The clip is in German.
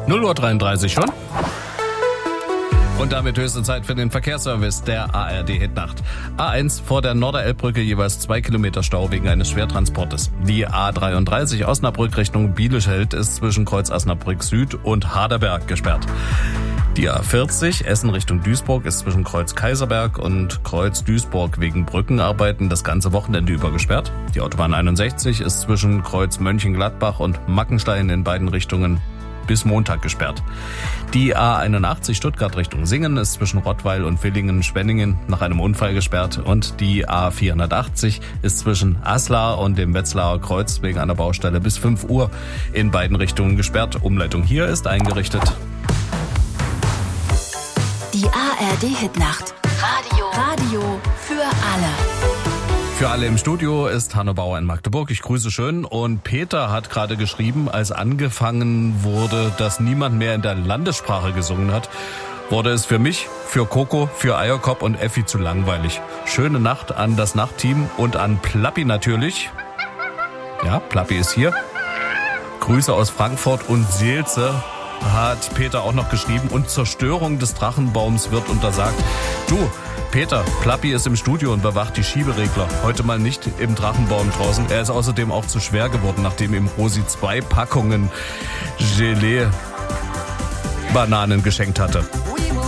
0:33 Uhr schon. Und damit höchste Zeit für den Verkehrsservice der ARD Hitnacht. A1 vor der Norderelbbrücke jeweils 2 Kilometer Stau wegen eines Schwertransportes. Die A33 Osnabrück Richtung Bielefeld ist zwischen Kreuz Osnabrück Süd und Harderberg gesperrt. Die A40 Essen Richtung Duisburg ist zwischen Kreuz Kaiserberg und Kreuz Duisburg wegen Brückenarbeiten das ganze Wochenende über gesperrt. Die Autobahn 61 ist zwischen Kreuz Mönchengladbach und Mackenstein in beiden Richtungen bis Montag gesperrt. Die A81 Stuttgart Richtung Singen ist zwischen Rottweil und Villingen-Schwenningen nach einem Unfall gesperrt und die A480 ist zwischen Aslar und dem Wetzlarer Kreuz wegen einer Baustelle bis 5 Uhr in beiden Richtungen gesperrt. Umleitung hier ist eingerichtet. Die ARD Hitnacht. Radio für alle. Für alle im Studio ist Hanno Bauer in Magdeburg. Ich grüße schön. Und Peter hat gerade geschrieben, als angefangen wurde, dass niemand mehr in der Landessprache gesungen hat, wurde es für mich, für Coco, für Eierkopf und Effi zu langweilig. Schöne Nacht an das Nachtteam und an Plappi natürlich. Ja, Plappi ist hier. Grüße aus Frankfurt und Seelze hat Peter auch noch geschrieben. Und Zerstörung des Drachenbaums wird untersagt. Du, Peter, Plappi ist im Studio und bewacht die Schieberegler. Heute mal nicht im Drachenbaum draußen. Er ist außerdem auch zu schwer geworden, nachdem ihm Rosi 2 Packungen Gelee-Bananen geschenkt hatte.